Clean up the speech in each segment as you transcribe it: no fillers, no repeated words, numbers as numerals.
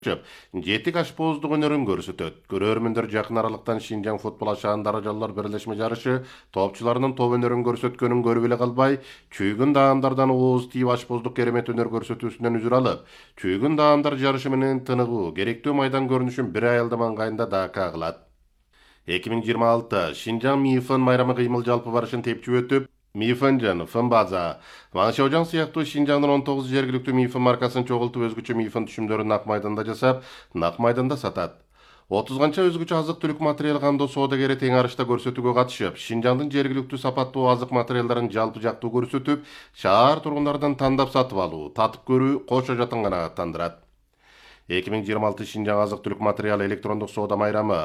Жетик ашпоздук өнөрүн көрсөтөт. Көрөрмөндөр жакын аралыктан Шинжаң футбол ашаан даражалар бирлешме жарышы топчуларынын топ өнөрүн көрсөткөнүн көрүп эле калбай, чүйгүн даамдардан ооз тийип ашпоздук керемет өнөр көрсөтүүсүнөн үзүр алып, чүйгүн даамдар жарышы менен тыныгуу, керектүү майдан көрүнүшүн бир айылда маңгайында дака кылат. 2026 Шинжаң МИФН майрамы кыймыл жалпы барышын тепчип өтүп, МИФН Фынбаза, Маңшаужаң сыяктуу Шинжаңдын 19 жергиликтүү МИФН маркасын чогултуп өзгөчө МИФН түшүмдөрүн ак майданда жасап, нак майданда сатат. 30 канча өзгөчө азык-түлүк материал камдоо соодагери тең арышта көрсөтүүгө катышып, Шинжаңдын жергиликтүү сапаттуу азык материалдарын жалпы жактуу көрсөтүп, шаар тургундарынан тандап сатып алуу, татып көрүү кошо жатын канааттандырат. 2026 Шинжаң азык-түлүк материал электрондук соода майрамы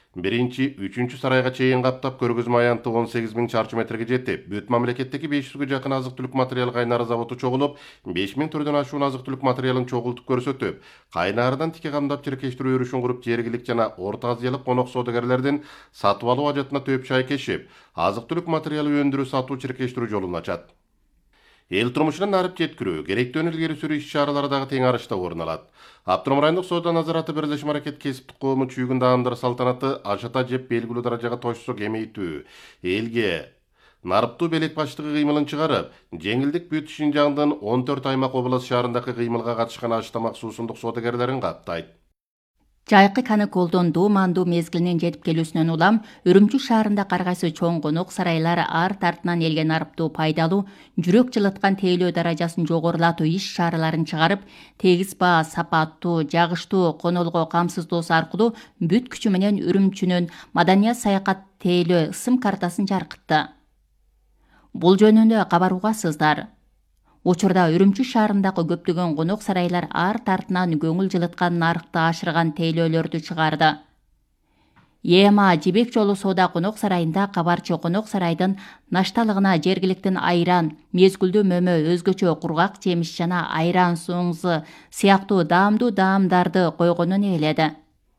1-3 сарайга чейин каптап көргөзмө аянты 18.000 чарчы метрге жетип, бүт мамлекеттеги 500га жакын азык-түлүк материал кайнары заводу чогулуп, 5000 түрдөн ашуун азык-түлүк материалын чогултуп көрсөтүп, кайнардан тике камдап чиркештирүү өрүшүн куруп, жергилик жана Орто Азиялык конок соодагерлердин сатып алуу ажатына төп чай кешип, азык-түлүк материалы өндүрүү сатуу чиркештирүү жолун ачат. Эл турмушунан нарып жеткирүү, керектүүнү илгери сүрүү иш-чаралары дагы тең арышта орун алат. Автоном райондук соода назараты бирлешме аракет кесиптик коому чүйгүн даамдар салтанаты ашата жеп белгилүү даражага точсо кемейтүү, элге нарыптуу белек баштыгы кыймылын чыгарып, жеңилдик бүт Шинжаңдын 14 аймак облас шаарындагы кыймылга катышкан аш тамак суусундук соодагерлерин каттайт. Жайкы каныколдун дуумандуу мезгилинин жетип келүүсүнөн улам Үрүмчү шаарында каргайсы чоң конок сарайлар арт артынан элге нарыптуу пайдалуу, жүрөк жылыткан тейлөө даражасын жогорулатуу иш-чараларын чыгарып, тегиз баа, сапаттуу, жагыштуу конолго камсыздоосу аркылуу бүт күчү менен Үрүмчүнүн маданият саякат тейлөө ысым картасын жаркытты. Бул жөнүндө кабар угасыздар. Учурда Үрүмчү шаарындагы көптөгөн конок сарайлар арт артынан көңүл жылыткан нарыкты ашырган тейлөөлөрдү чыгарды. ЭМА Жибек жолу соода конок сарайында кабарчы конок сарайдын нашталыгына жергиликтин айран, мезгилдүү мөмө, өзгөчө кургак жемиш жана айран суңзы сыяктуу даамдуу даамдарды койгонун ээледи.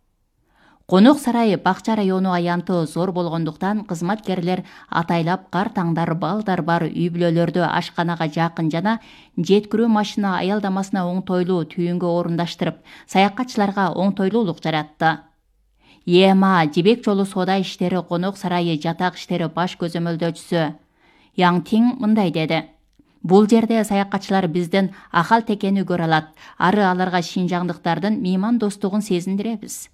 Конок сарай бакча району аянты зор болгондуктан кызматкерлер атайлап кар таңдар, балдар бар үй-бүлөлөрдү ашканага жакын жана жеткирүү машина аялдамасына оңтойлуу түйүнгө орундаштырып, саякатчыларга оңтойлуулук жаратты. ЭМА Жибек жолу соода иштери конок сарайы жатак иштери баш көзөмөлдөөчүсү Яң Тиң мындай деди. Бул жерде саякатчылар биздин ахал текени көрө алат, ары аларга шинжаңдыктардын мейман достугун сезиндиребиз.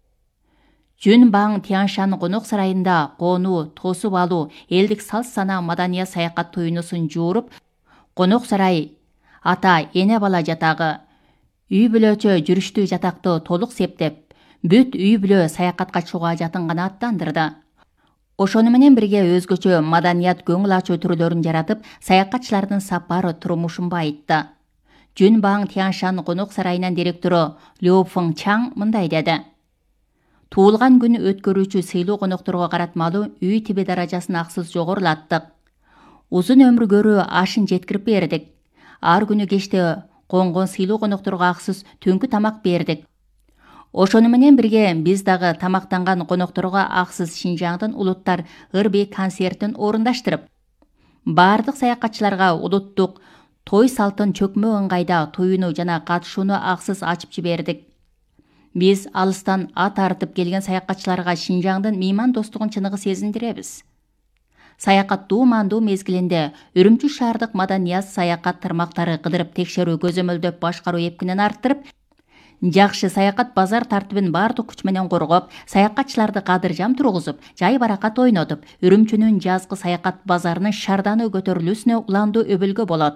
Жүн Баң Тяншан конок сарайында конуу, тосуп алуу, элдик салт сана маданият саякат туйнусун жууруп, конок сарай ата эне бала жатагы, үй бүлөчө жүрүштүү жатакты толук септеп, бүт үй бүлө саякатка чыгууга жатын канааттандырды. Ошону менен бирге өзгөчө маданият көңүл ачуу түрлөрүн жаратып, саякатчылардын сапар турмушун байытты. Жүн Баң Тяншан конок сарайынын директору Лю Фeng Чаң мындай деди. Туулган күн өткөрүүчү сыйлуу конокторго каратмалуу үй тиби даражасын аксыз жогорулаттык. Узун өмүр көрүү ашын жеткирип бердик. Ар күнү кечте конгон сыйлуу конокторго аксыз түнкү тамак бердик. Ошону менен бирге биз дагы тамактанган конокторго аксыз Шинжаңдын улуттар ыр-бей концертин орундаштырып, баардык саякатчыларга улуттук той салтын чөкмө ыңгайда туюну жана катышууну аксыз ачып жибердик. Биз алыстан ат артып келген саякатчыларга Шинжаңдын мейман достугун чыныгы сезиндиребиз. Саякат дуумандуу мезгилинде Үрүмчү шаардык маданият саякат тармактары кыдырып текшерүү көзөмөлдөп башкаруу эпкинин арттырып, жакшы саякат базар тартибин баардык күч менен коргоп, саякатчыларды кадыржам тургузуп, жай баракат ойнотуп, Үрүмчүнүн жазгы саякат базарынын шарданы көтөрүлүүсүнө уландуу өбөлгө болот.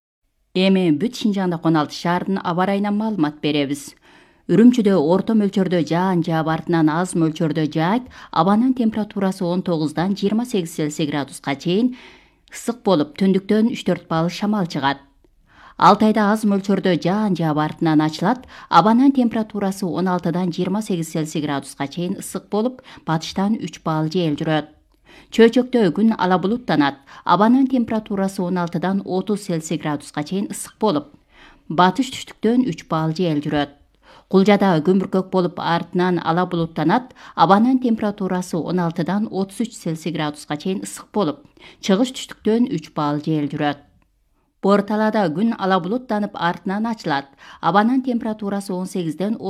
Эми бүт Шинжаңда 16 шаардын аба ырайынан маалымат беребиз. Үрүмчүдө орто мөлчөрдө жаан жаап, артынан аз мөлчөрдө жаайт, абанын температурасы 19-дан 28 Цельсий градуска чейин ысык болуп, түндүктөн 3-4 балл шамал чыгат. Алтайда аз мөлчөрдө жаан жаап, артынан ачылат, абанын температурасы 16-дан 28 Цельсий градуска чейин ысык болуп, батыштан 3 балл жел жүрөт. Чөйчөктө күн ала булуттанат, абанын температурасы 16-дан 30 Цельсий градуска чейин ысык болуп, батыш түштүктөн 3 балл жел жүрөт. Кулжада күн бүркөк болуп, артынан ала булуттанат, абанын температурасы 16-дан 33 Цельсий градуска чейин ысык болуп, чыгыш түштүктөн 3 балл жел жүрөт. Бор талаада күн ала булуттанып артынан ачылат. Абанын температурасы 18-ден